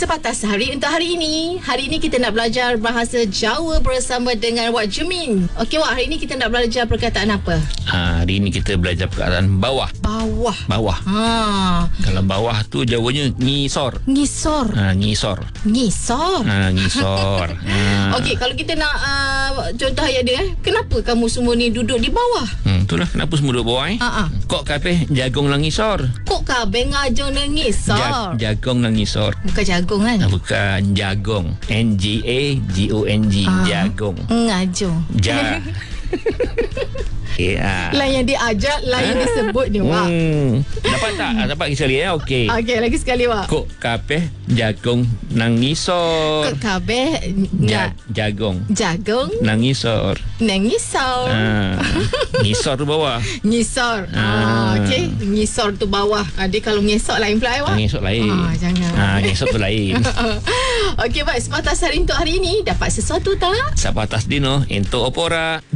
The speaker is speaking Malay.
Sepatas hari untuk hari ini. Hari ini kita nak belajar bahasa Jawa bersama dengan Wak Jumin. Okey Wak, hari ini kita nak belajar perkataan apa? Hari ini kita belajar perkataan bawah. Bawah. Bawah. Kalau bawah tu Jawanya ngisor. Ngisor. Ngisor. Ngisor. Ngisor. Okey, kalau kita nak contoh ayat dia, kenapa kamu semua ni duduk di bawah? Itulah kenapa semua duduk bawah. Kok kabeh jagung lang ngisor. Kok kabeh ngajong nang ngisor? Jagung lang ngisor. Bukan jagung kan? Bukan jagung. N-G-A-G-O-N-G. Jagung. Ngajong. Lain yang diajak, lain yang disebut ni Wak. Dapat tak? Dapat sekali ya? Okey. Okey, lagi sekali Wak. Kok kabeh jagung nang ngisor. Kok kabeh jagung nang ngisor. Ngisor tu bawah. Ngisor. Okey, ngisor tu bawah. Dia kalau ngesok lain pula Wak. Ngesok lain. Jangan. Ngesok tu lain. Okey, baik. Sepatas hari untuk hari ini dapat sesuatu tak? Sepatas dino entuk opora.